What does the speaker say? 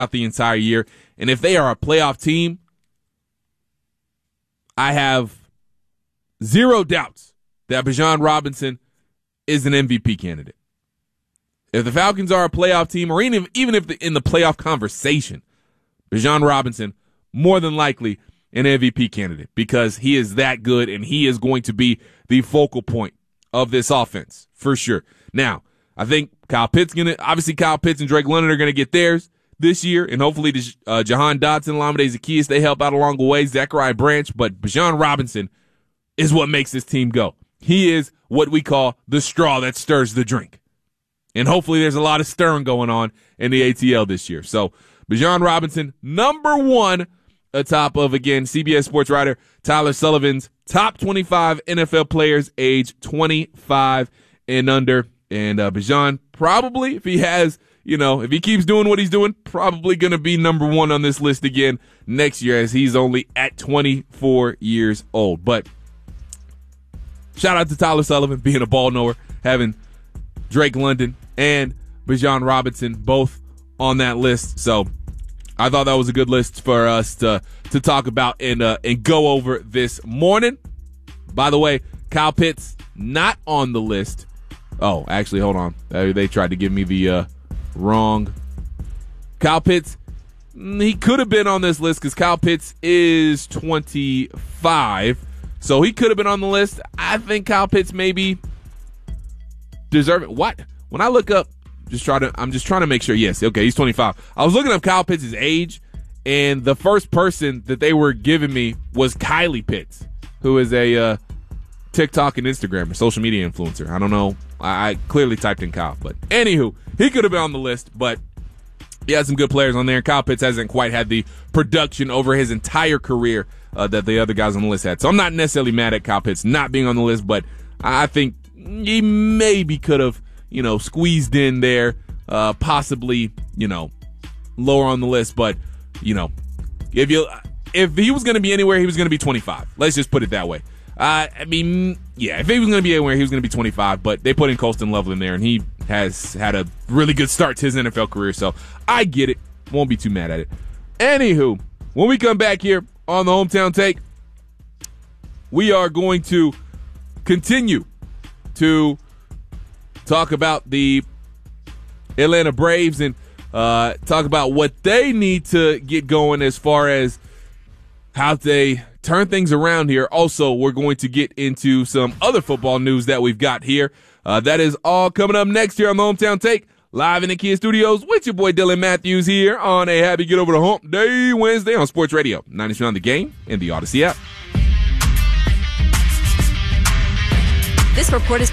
the entire year. And if they are a playoff team, I have zero doubts that Bijan Robinson is an MVP candidate. If the Falcons are a playoff team, or even if in the playoff conversation, Bijan Robinson, more than likely an MVP candidate, because he is that good and he is going to be the focal point of this offense for sure. Now, I think Kyle Pitts and Drake London are going to get theirs this year, and hopefully Jahan Dotson, Olamide Zaccheaus, they help out along the way, Zachariah Branch, but Bijan Robinson is what makes this team go. He is what we call the straw that stirs the drink. And hopefully there's a lot of stirring going on in the ATL this year. So Bijan Robinson, number one, atop of, again, CBS sports writer Tyler Sullivan's top 25 NFL players age 25 and under. And Bijan probably, if he keeps doing what he's doing, probably going to be number one on this list again next year, as he's only at 24 years old. But shout out to Tyler Sullivan being a ball knower, having Drake London and Bijan Robinson both on that list. So I thought that was a good list for us to talk about and go over this morning. By the way, Kyle Pitts not on the list. Oh, actually, hold on. They tried to give me the wrong. Kyle Pitts, he could have been on this list because Kyle Pitts is 25. So he could have been on the list. I think Kyle Pitts maybe deserve it. What? When I look up, I'm just trying to make sure. Yes, okay, he's 25. I was looking up Kyle Pitts' age, and the first person that they were giving me was Kylie Pitts, who is a TikTok and Instagram or social media influencer. I don't know. I clearly typed in Kyle, but anywho, he could have been on the list, but he had some good players on there. Kyle Pitts hasn't quite had the production over his entire career that the other guys on the list had. So I'm not necessarily mad at Kyle Pitts not being on the list, but I think he maybe could have, squeezed in there, possibly, lower on the list. But, if he was going to be anywhere, he was going to be 25. Let's just put it that way. If he was going to be anywhere, he was going to be 25, but they put in Colston Loveland there, and he has had a really good start to his NFL career, so I get it. Won't be too mad at it. Anywho, when we come back here on the Hometown Take, we are going to continue to talk about the Atlanta Braves and talk about what they need to get going as far as how they turn things around here. Also, we're going to get into some other football news that we've got here. That is all coming up next here on the Hometown Take, live in the Kia Studios with your boy Dylan Matthews here on a happy Get Over the Hump Day Wednesday on Sports Radio 93 on the Game and the Odyssey app. This report is